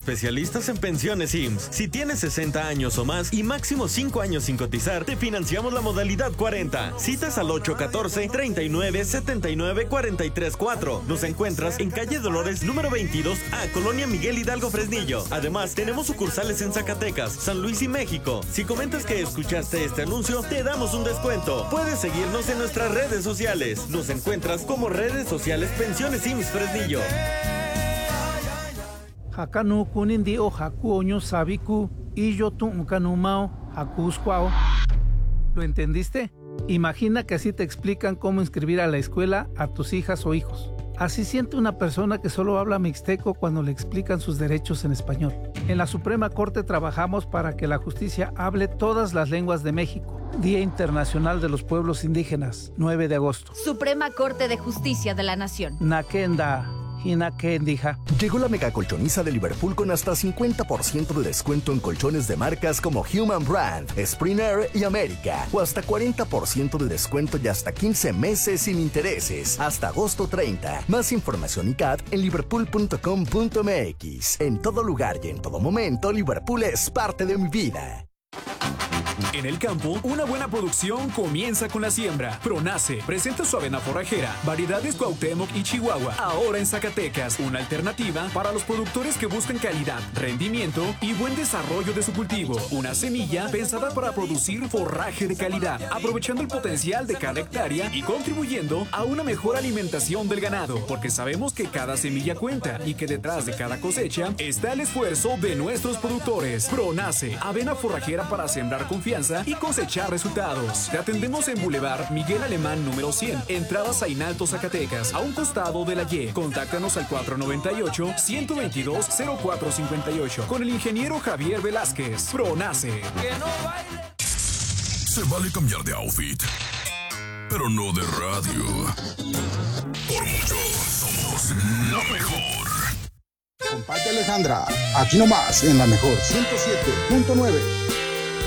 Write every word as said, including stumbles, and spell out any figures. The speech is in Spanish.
especialistas en pensiones I M S S. Si tienes sesenta años o más y máximo cinco años sin cotizar, te financiamos la modalidad cuarenta. Citas al ocho uno cuatro, treinta y nueve, setenta y nueve, cuarenta y tres cuatro. Nos encuentras en calle Dolores número veintidós A, Colonia Miguel Hidalgo, Fresnillo. Además, tenemos sucursales en Zacatecas, San Luis y México. Si comentas que escuchaste este anuncio, te damos un descuento. Puedes seguirnos en nuestras redes sociales. Nos encuentras como redes sociales Pensiones I M S S Fresnillo. Hakanu kunindi o haku oño sabiku y yo tu kanumao hakuskwao. ¿Lo entendiste? Imagina que así te explican cómo inscribir a la escuela a tus hijas o hijos. Así siente una persona que solo habla mixteco cuando le explican sus derechos en español. En la Suprema Corte trabajamos para que la justicia hable todas las lenguas de México. Día Internacional de los Pueblos Indígenas, nueve de agosto. Suprema Corte de Justicia de la Nación. Nakenda. Llegó la mega colchoniza de Liverpool con hasta cincuenta por ciento de descuento en colchones de marcas como Human Brand, Springer y América, o hasta cuarenta por ciento de descuento y hasta quince meses sin intereses, hasta agosto treinta. Más información y C A T en liverpool punto com punto m x. En todo lugar y en todo momento, Liverpool es parte de mi vida. En el campo, una buena producción comienza con la siembra. Pronace presenta su avena forrajera, variedades Cuauhtémoc y Chihuahua, ahora en Zacatecas, una alternativa para los productores que buscan calidad, rendimiento y buen desarrollo de su cultivo. Una semilla pensada para producir forraje de calidad, aprovechando el potencial de cada hectárea y contribuyendo a una mejor alimentación del ganado, porque sabemos que cada semilla cuenta y que detrás de cada cosecha está el esfuerzo de nuestros productores. Pronace, avena forrajera para sembrar confianza y cosechar resultados. Te atendemos en Boulevard Miguel Alemán número cien, entradas a Inalto, Zacatecas, a un costado de la Y. Contáctanos al cuatro nueve ocho, uno dos dos, cero cuatro cinco ocho con el ingeniero Javier Velázquez. Pronace. Se vale cambiar de outfit, pero no de radio. Por mucho, somos la mejor. Comparte Alejandra, aquí nomás en la mejor ciento siete punto nueve.